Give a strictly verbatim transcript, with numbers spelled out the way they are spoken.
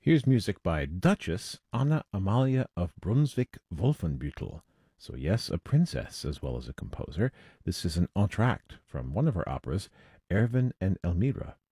Here's music by Duchess Anna Amalia of Brunswick-Wolfenbüttel. So, yes, a princess as well as a composer. This is an entr'acte from one of her operas, Erwin and Elmira.